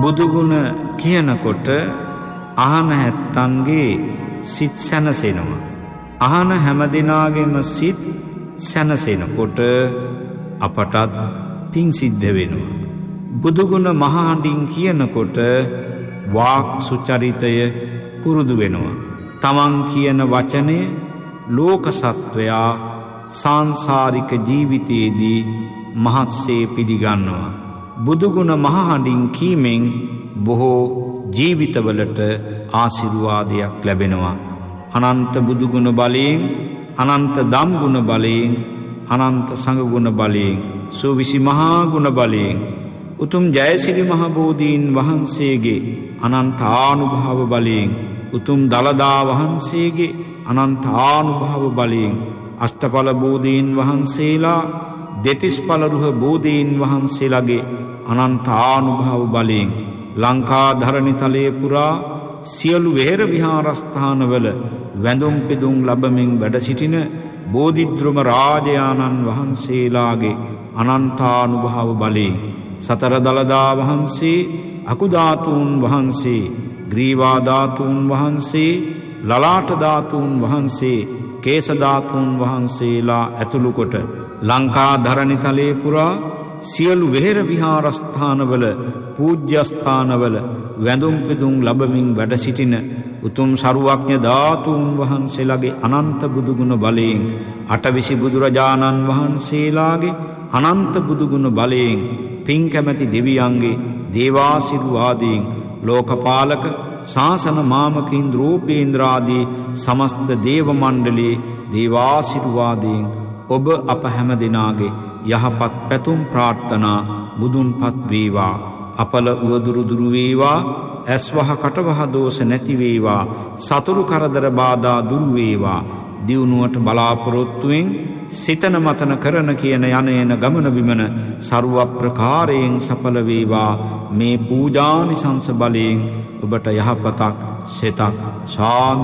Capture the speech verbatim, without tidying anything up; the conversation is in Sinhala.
බුදුගුණ කියනකොට අහන හැත්තන්ගේ සිත් සැනසෙනවා. අහන හැම දිනාගේම සිත් සැනසෙනකොට අපටත් පිං සිද්ධ වෙනවා. බුදුගුණ මහහඬින් කියනකොට වාක් සුචරිතය පුරුදු වෙනවා. තමන් කියන වචනය ලෝක සත්වයා සංසාරික ජීවිතයේදී මහත්සේ පිළිගන්නවා. බුදුගුණ මහහඬින් කීමෙන් බොහෝ ජීවිතවලට ආශිර්වාදයක් ලැබෙනවා. අනන්ත බුදුගුණ බලයෙන්, අනන්ත දම්ගුණ බලයෙන්, අනන්ත සංඝගුණ බලයෙන්, සූවිසි මහා ගුණ බලයෙන්, උතුම් ජයසිරි මහ බෝධීන් වහන්සේගේ අනන්ත ආනුභාව බලයෙන්, උතුම් දළදා වහන්සේගේ අනන්ත ආනුභාව බලයෙන්, අෂ්ටඵල බෝධීන් වහන්සේලා, දෙතිස්ඵල රුහ බෝධීන් වහන්සේලාගේ අනන්ත ආනුභාව බලයෙන් ලංකා ධරණිතලයේ පුරා සියලු වෙහෙර විහාරස්ථානවල වැඳුම් පිදුම් ලැබමින් වැඩ සිටින බෝධිද්‍රම රාජයාණන් වහන්සේලාගේ අනන්තානුභාව බලයෙන්, සතර දළදා වහන්සේ, අකුධාතුන් වහන්සේ, ග්‍රීවා ධාතුන් වහන්සේ, ලලාට ධාතුන් වහන්සේ, කේස ධාතුන් වහන්සේලා ඇතුළු කොට ලංකා ධරණිතලයේ පුරා සියලු වෙහෙර විහාරස්ථානවල, පූජ්‍යස්ථානවල වැඳුම් පිදුම් ලැබමින් වැඩ සිටින උතුම් සරුවඥ ධාතුන් වහන්සේලාගේ අනන්ත බුදුගුණ බලයෙන්, අටවිසි බුදුරජාණන් වහන්සේලාගේ අනන්ත බුදුගුණ බලයෙන්, පින් කැමැති දෙවියන්ගේ දේවාශිර්වාදයෙන්, ලෝකපාලක ශාසන මාමකින් රූපේන්ද්‍රාදී සමස්ත දේව මණ්ඩලයේ දේවාශිර්වාදයෙන් ඔබ අප හැම දෙනාගේ යහපත් පැතුම් ප්‍රාර්ථනා බුදුන්පත් වේවා. අපල උවදුරු දුරු වේවා. ඇස්වහ කටවහ දෝෂ නැති වේවා. සතුරු කරදර බාධා දුරු වේවා. දියුණුවට බලාපොරොත්තුෙන් සිතන මතන කරන කියන යන එන ගමන බිමන ਸਰව ප්‍රකාරයෙන් සඵල වේවා. මේ පූජානිසංස බලයෙන් ඔබට යහපතක්, සෙතක්, ශාන්තියක්